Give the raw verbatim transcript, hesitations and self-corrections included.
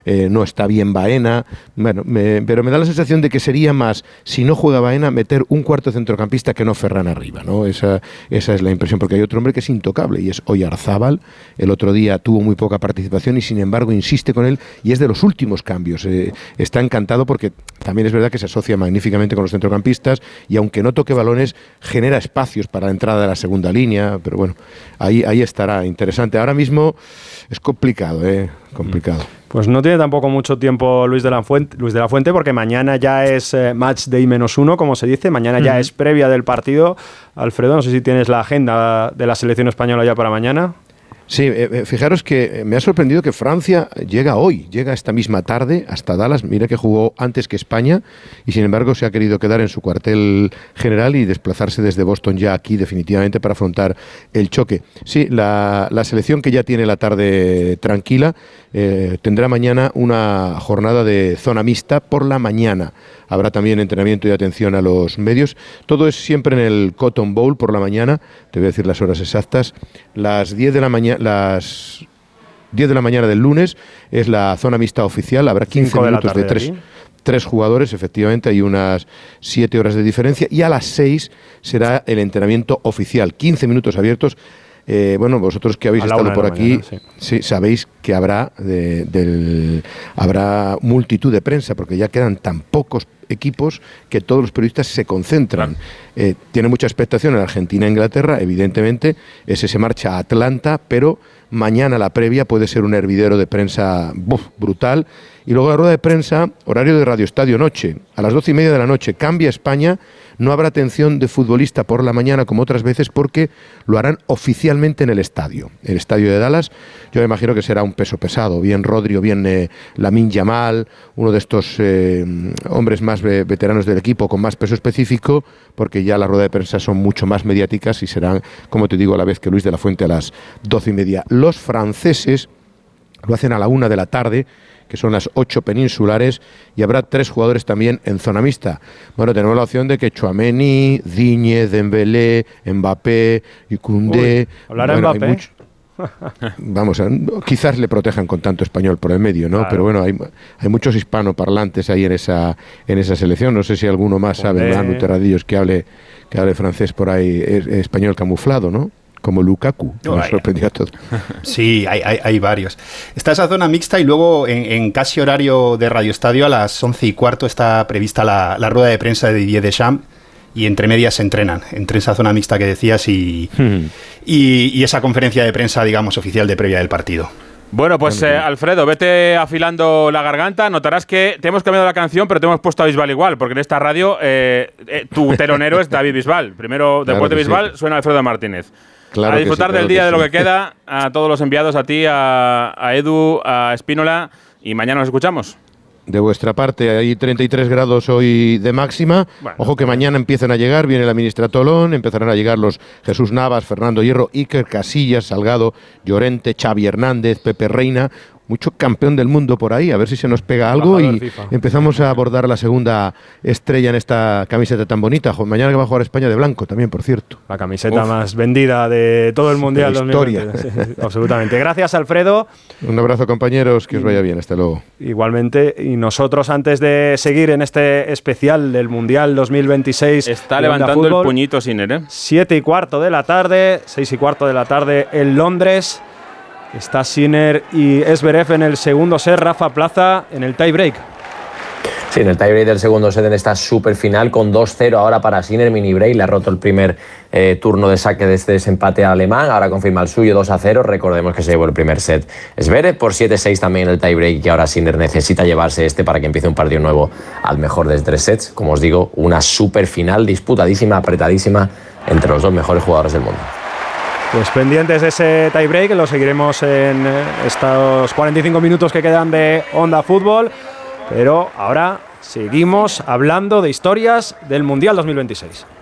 Eh, no está bien Baena, bueno, me, pero me da la sensación de que sería más, si no juega Baena, meter un cuarto centrocampista que no Ferran arriba, ¿no? Esa, esa es la impresión, porque hay otro hombre que es intocable y es Oyarzábal. El otro día tuvo muy poca participación y sin embargo insiste con él y es de los últimos cambios. Eh, está encantado porque también es verdad que se asocia magníficamente con los centrocampistas y aunque no toque balones, genera espacios para la entrada de la segunda línea, pero bueno, ahí, ahí estará interesante. Ahora mismo es complicado, ¿eh? Complicado. Pues no tiene tampoco mucho tiempo Luis de la Fuente, Luis de la Fuente porque mañana ya es eh, match day menos uno, como se dice, mañana ya uh-huh. es previa del partido. Alfredo, no sé si tienes la agenda de la selección española ya para mañana. Sí, eh, fijaros que me ha sorprendido que Francia llega hoy, llega esta misma tarde hasta Dallas. Mira que jugó antes que España y sin embargo se ha querido quedar en su cuartel general y desplazarse desde Boston ya aquí definitivamente para afrontar el choque. Sí, la, la selección que ya tiene la tarde tranquila eh, tendrá mañana una jornada de zona mixta por la mañana. Habrá también entrenamiento y atención a los medios. Todo es siempre en el Cotton Bowl por la mañana. Te voy a decir las horas exactas. Las diez de la mañana, las diez de la mañana del lunes es la zona mixta oficial. Habrá quince minutos de, de tres, tres jugadores, efectivamente. Hay unas siete horas de diferencia. Y a las seis será el entrenamiento oficial. quince minutos abiertos. Eh, bueno, vosotros que habéis estado por aquí, mañana, sí. Sí, sabéis que habrá, de, del, habrá multitud de prensa, porque ya quedan tan pocos equipos que todos los periodistas se concentran. Eh, tiene mucha expectación en Argentina e Inglaterra, evidentemente. Ese se marcha a Atlanta, pero mañana la previa puede ser un hervidero de prensa buf, brutal. Y luego la rueda de prensa, horario de Radio Estadio Noche, a las doce y media de la noche, cambia España. No habrá atención de futbolista por la mañana como otras veces porque lo harán oficialmente en el estadio. El estadio de Dallas, yo me imagino que será un peso pesado, bien Rodri o bien eh, Lamine Yamal, uno de estos eh, hombres más eh, veteranos del equipo con más peso específico, porque ya las ruedas de prensa son mucho más mediáticas y serán, como te digo, a la vez que Luis de la Fuente a las doce y media. Los franceses lo hacen a la una de la tarde, que son las ocho peninsulares, y habrá tres jugadores también en zona mixta. Bueno, tenemos la opción de que Tchouaméni, Digne, Dembélé, Mbappé y Koundé... Hablará bueno, Mbappé. Mucho, vamos, quizás le protejan con tanto español por el medio, ¿no? Claro. Pero bueno, hay, hay muchos hispanoparlantes ahí en esa en esa selección. No sé si alguno más sabe, Manu Terradillos, que hable, que hable francés por ahí, es, es español camuflado, ¿no? Como Lukaku, que nos sorprendió a todos. Sí, hay, hay, hay varios. Está esa zona mixta y luego en, en casi horario de Radio Estadio a las once y cuarto está prevista la, la rueda de prensa de Didier Deschamps y entre medias se entrenan, entre esa zona mixta que decías y, hmm. y, y esa conferencia de prensa, digamos, oficial de previa del partido. Bueno, pues eh, Alfredo, vete afilando la garganta. Notarás que te hemos cambiado la canción, pero te hemos puesto a Bisbal igual, porque en esta radio eh, eh, tu telonero es David Bisbal. Primero, después claro de Bisbal, sí. Suena Alfredo Martínez. Claro a disfrutar sí, claro del día de lo sí. que queda, a todos los enviados, a ti, a, a Edu, a Espínola, y mañana nos escuchamos. De vuestra parte, hay treinta y tres grados hoy de máxima. Bueno, ojo que mañana empiezan a llegar, viene la ministra Tolón, empezarán a llegar los Jesús Navas, Fernando Hierro, Iker Casillas, Salgado, Llorente, Xavi Hernández, Pepe Reina. Mucho campeón del mundo por ahí, a ver si se nos pega algo y FIFA. Empezamos a abordar la segunda estrella en esta camiseta tan bonita. Mañana que va a jugar España de blanco también, por cierto. La camiseta Uf. más vendida de todo el Mundial. De la historia. Sí, absolutamente. Gracias, Alfredo. Un abrazo, compañeros, que os vaya bien. Hasta luego. Igualmente. Y nosotros, antes de seguir en este especial del Mundial dos mil veintiséis... Está levantando fútbol, el puñito Sinner, ¿eh? Siete y cuarto de la tarde, seis y cuarto de la tarde en Londres. Está Sinner y Zverev en el segundo set, Rafa Plaza en el tie break. Sí, en el tie break del segundo set en esta super final con dos cero ahora para Sinner, mini break, le ha roto el primer eh, turno de saque de este desempate al alemán, ahora confirma el suyo dos a cero, recordemos que se llevó el primer set Zverev por siete seis también en el tie break y ahora Sinner necesita llevarse este para que empiece un partido nuevo al mejor de tres sets, como os digo, una super final disputadísima, apretadísima entre los dos mejores jugadores del mundo. Pues pendientes de ese tiebreak, lo seguiremos en estos cuarenta y cinco minutos que quedan de Onda Fútbol, pero ahora seguimos hablando de historias del Mundial dos mil veintiséis.